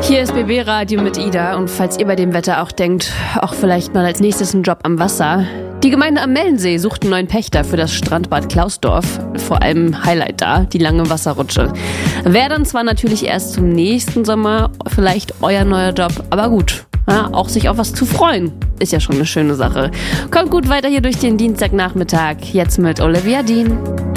Hier ist BB Radio mit Ida und falls ihr bei dem Wetter auch denkt, auch vielleicht mal als nächstes einen Job am Wasser. Die Gemeinde am Mellensee sucht einen neuen Pächter für das Strandbad Klausdorf. Vor allem Highlight da, die lange Wasserrutsche. Wäre dann zwar natürlich erst zum nächsten Sommer vielleicht euer neuer Job, aber gut. Ja, auch sich auf was zu freuen, ist ja schon eine schöne Sache. Kommt gut weiter hier durch den Dienstagnachmittag, jetzt mit Olivia Dean.